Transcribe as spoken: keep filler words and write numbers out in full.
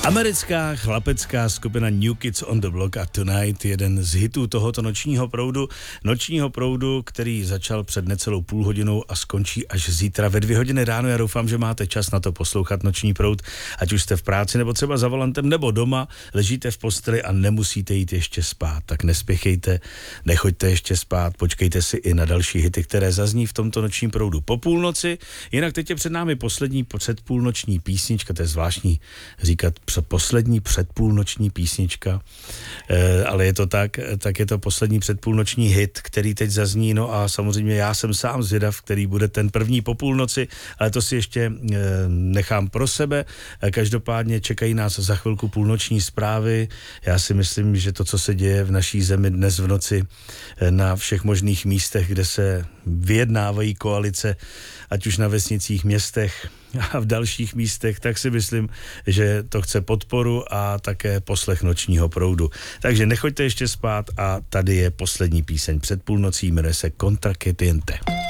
Americká chlapecká skupina New Kids on the Block a Tonight, jeden z hitů tohoto nočního proudu. Nočního proudu, který začal před necelou půl hodinou a skončí až zítra ve dvě hodiny ráno. Já doufám, že máte čas na to poslouchat Noční proud, ať už jste v práci nebo třeba za volantem nebo doma, ležíte v posteli a nemusíte jít ještě spát. Tak nespěchejte, nechoďte ještě spát, počkejte si i na další hity, které zazní v tomto Nočním proudu po půlnoci. Jinak teď je před námi poslední předpůlnoční písnička, to je zvláštní říkat poslední předpůlnoční písnička, e, ale je to tak, tak je to poslední předpůlnoční hit, který teď zazní, no a samozřejmě já jsem sám zvědav, který bude ten první po půlnoci, ale to si ještě e, nechám pro sebe. E, každopádně čekají nás za chvilku půlnoční zprávy. Já si myslím, že to, co se děje v naší zemi dnes v noci e, na všech možných místech, kde se vyjednávají koalice, ať už na vesnicích, městech a v dalších místech, tak si myslím, že to chce podporu a také poslech Nočního proudu. Takže nechoďte ještě spát a tady je poslední píseň před půlnocí, jmenuje se Contra que tiente.